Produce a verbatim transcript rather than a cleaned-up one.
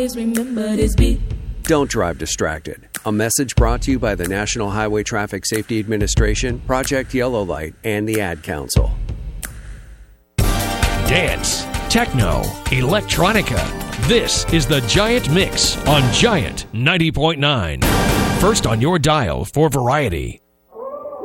remember this beat. Don't drive distracted. A message brought to you by the National Highway Traffic Safety Administration, Project Yellow Light, and the Ad Council. Dance, techno, electronica. This is the Giant Mix on Giant ninety point nine. First on your dial for variety.